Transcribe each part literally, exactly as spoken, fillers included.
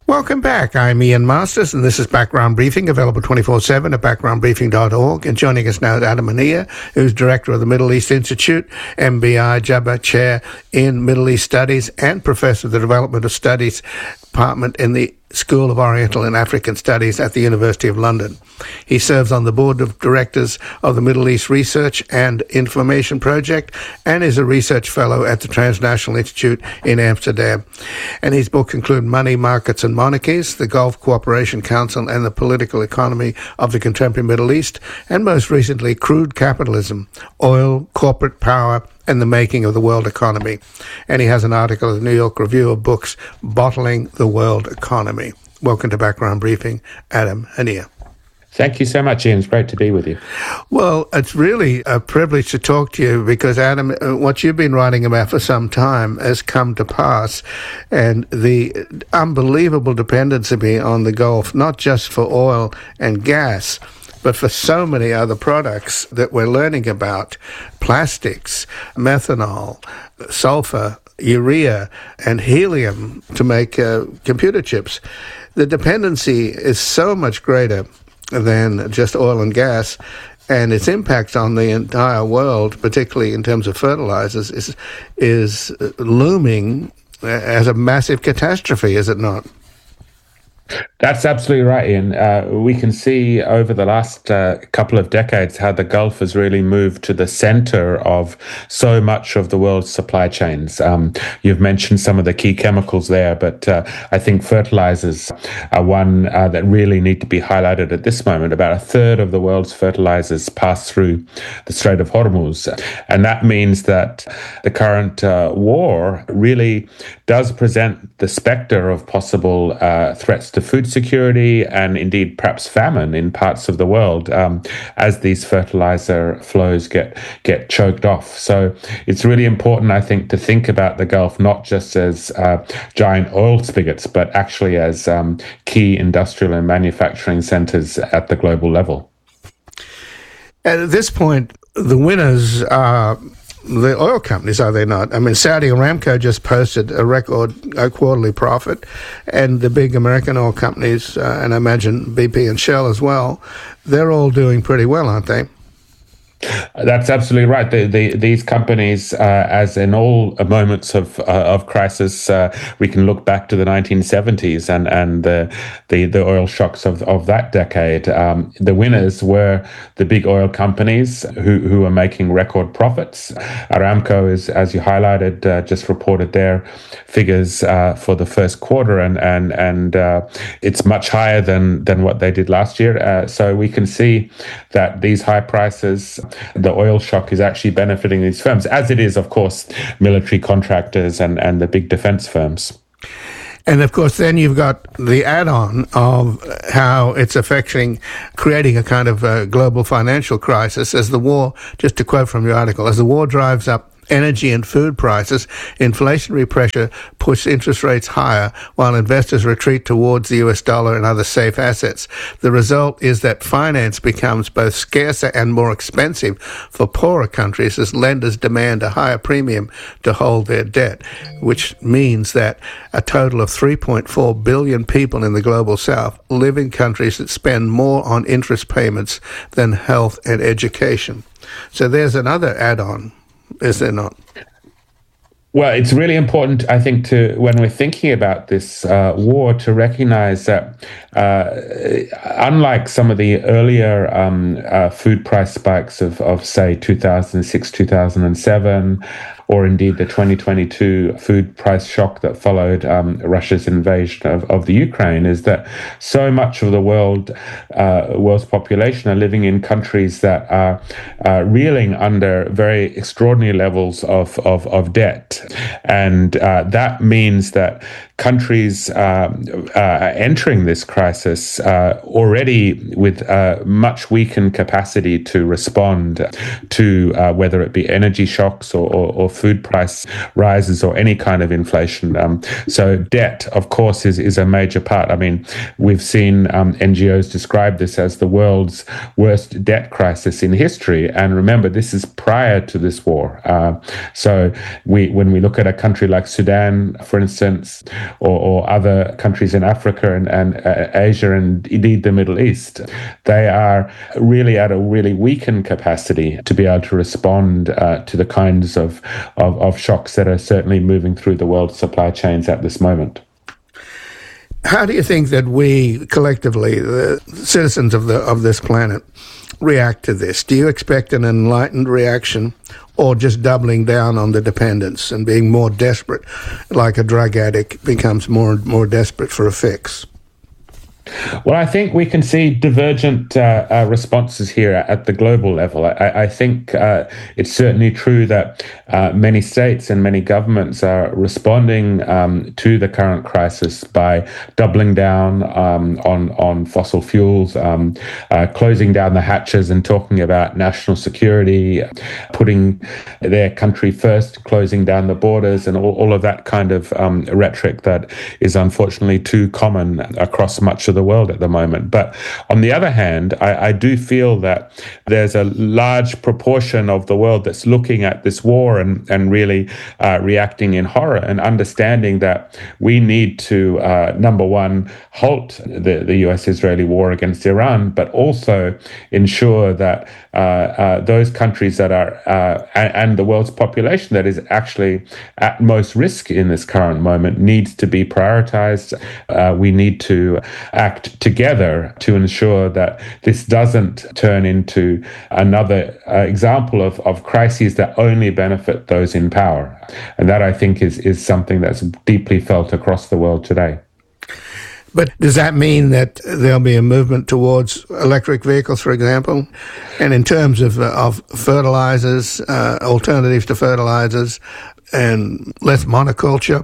Welcome back. I'm Ian Masters, and this is Background Briefing, available twenty-four seven at background briefing dot org. And joining us now is Adam Haniya, who's Director of the Middle East Institute, M B I Jabba Chair in Middle East Studies, and Professor of the Development of Studies Department in the School of Oriental and African Studies at the University of London. He serves on the board of directors of the Middle East Research and Information Project and is a research fellow at the Transnational Institute in Amsterdam. And his books include Money, Markets and Monarchies, the Gulf Cooperation Council and the Political Economy of the Contemporary Middle East, and most recently, Crude Capitalism, Oil, Corporate Power, and the Making of the World Economy. And he has an article in the New York Review of Books, Bottling the World Economy. Welcome to Background Briefing, Adam Haniya. Thank you so much, Ian. It's great to be with you. Well, it's really a privilege to talk to you because, Adam, what you've been writing about for some time has come to pass, and the unbelievable dependency on the Gulf, not just for oil and gas, but for so many other products that we're learning about: plastics, methanol, sulfur, urea, and helium to make uh, computer chips. The dependency is so much greater than just oil and gas, and its impact on the entire world, particularly in terms of fertilizers, is is looming as a massive catastrophe, is it not? That's absolutely right, Ian. Uh, we can see over the last uh, couple of decades how the Gulf has really moved to the center of so much of the world's supply chains. Um, you've mentioned some of the key chemicals there, but uh, I think fertilizers are one uh, that really need to be highlighted at this moment. About a third of the world's fertilizers pass through the Strait of Hormuz. And that means that the current uh, war really does present the specter of possible uh, threats to food security and indeed perhaps famine in parts of the world um, as these fertilizer flows get get choked off. So it's really important, I think, to think about the Gulf not just as uh, giant oil spigots, but actually as um, key industrial and manufacturing centers at the global level. And at this point, the winners are the oil companies, are they not? I mean, Saudi Aramco just posted a record a quarterly profit, and the big American oil companies, uh, and I imagine B P and Shell as well, they're all doing pretty well, aren't they? That's absolutely right. The, the, these companies, uh, as in all moments of uh, of crisis, uh, we can look back to the nineteen seventies and and the the, the oil shocks of of that decade. Um, the winners were the big oil companies who who are making record profits. Aramco is, as you highlighted, uh, just reported their figures uh, for the first quarter, and and and uh, it's much higher than than what they did last year. Uh, so we can see that these high prices, the oil shock, is actually benefiting these firms, as it is, of course, military contractors and, and the big defense firms. And of course, then you've got the add-on of how it's affecting, creating a kind of uh, global financial crisis as the war, just to quote from your article, as the war drives up energy and food prices, inflationary pressure pushes interest rates higher while investors retreat towards the U S dollar and other safe assets. The result is that finance becomes both scarcer and more expensive for poorer countries as lenders demand a higher premium to hold their debt, which means that a total of three point four billion people in the global south live in countries that spend more on interest payments than health and education. So there's another add-on, is there not? Well, it's really important, I think, to when we're thinking about this uh, war, to recognize that uh, unlike some of the earlier um, uh, food price spikes of, of, say, two thousand six, two thousand seven, or indeed the twenty twenty-two food price shock that followed um, Russia's invasion of, of the Ukraine, is that so much of the world, uh, world's population are living in countries that are uh, reeling under very extraordinary levels of, of, of debt. And uh, that means that countries uh, uh, are entering this crisis uh, already with a much weakened capacity to respond to uh, whether it be energy shocks or, or, or food price rises or any kind of inflation. Um, so debt, of course, is, is a major part. I mean, we've seen um, N G Os describe this as the world's worst debt crisis in history. And remember, this is prior to this war. Uh, so we, we're when we look at a country like Sudan, for instance, or, or other countries in Africa and, and uh, Asia and indeed the Middle East, they are really at a really weakened capacity to be able to respond uh, to the kinds of, of, of shocks that are certainly moving through the world supply chains at this moment. How do you think that we collectively, the citizens of the of this planet, react to this? Do you expect an enlightened reaction, or just doubling down on the dependence and being more desperate, like a drug addict becomes more and more desperate for a fix? Well, I think we can see divergent uh, uh, responses here at the global level. I, I think uh, it's certainly true that uh, many states and many governments are responding um, to the current crisis by doubling down um, on, on fossil fuels, um, uh, closing down the hatches and talking about national security, putting their country first, closing down the borders, and all, all of that kind of um, rhetoric that is unfortunately too common across much of the world at the moment. But on the other hand, I, I do feel that there's a large proportion of the world that's looking at this war and, and really uh, reacting in horror and understanding that we need to, uh, number one, halt the, the U S-Israeli war against Iran, but also ensure that uh, uh, those countries that are, uh, and, and the world's population that is actually at most risk in this current moment needs to be prioritized. Uh, we need to act together to ensure that this doesn't turn into another uh, example of, of crises that only benefit those in power. And that, I think, is, is something that's deeply felt across the world today. But does that mean that there'll be a movement towards electric vehicles, for example? And in terms of, uh, of fertilizers, uh, alternatives to fertilizers, and less monoculture,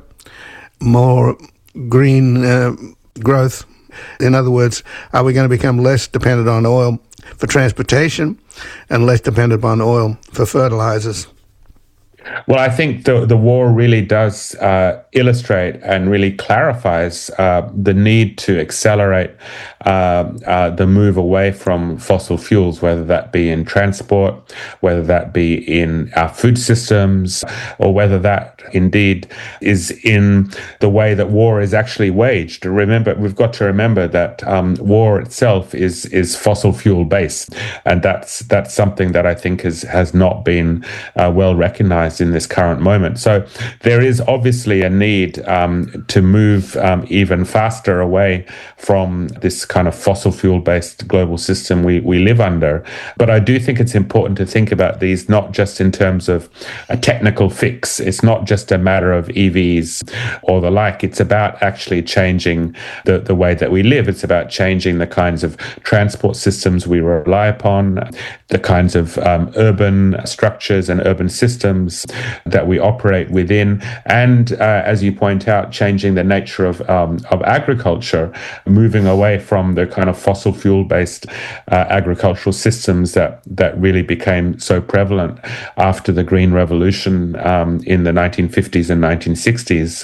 more green uh, growth? In other words, are we going to become less dependent on oil for transportation and less dependent on oil for fertilizers? Well, I think the the war really does uh, illustrate and really clarifies uh, the need to accelerate uh, uh, the move away from fossil fuels, whether that be in transport, whether that be in our food systems, or whether that indeed is in the way that war is actually waged. Remember, we've got to remember that um, war itself is is fossil fuel based, and that's that's something that I think is, has not been uh, well recognized in this current moment. So there is obviously a need um, to move um, even faster away from this kind of fossil fuel based global system we, we live under. But I do think it's important to think about these not just in terms of a technical fix. It's not just a matter of E Vs or the like. It's about actually changing the, the way that we live. It's about changing the kinds of transport systems we rely upon, the kinds of um, urban structures and urban systems that we operate within, and uh, as you point out, changing the nature of um, of agriculture, moving away from the kind of fossil fuel based uh, agricultural systems that that really became so prevalent after the Green Revolution um, in the nineteen fifties and nineteen sixties.